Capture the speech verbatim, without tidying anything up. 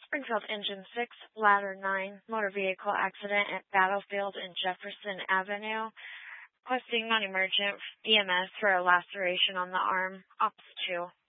Springfield Engine six, Ladder nine, motor vehicle accident at Battlefield and Jefferson Avenue. Requesting non-emergent E M S for a laceration on the arm. Ops two.